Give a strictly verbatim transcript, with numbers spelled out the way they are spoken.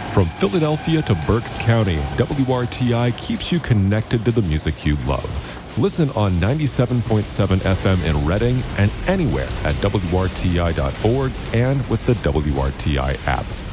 From Philadelphia to Berks County, W R T I keeps you connected to the music you love. Listen on ninety-seven point seven F M in Reading and anywhere at W R T I dot org and with the W R T I app.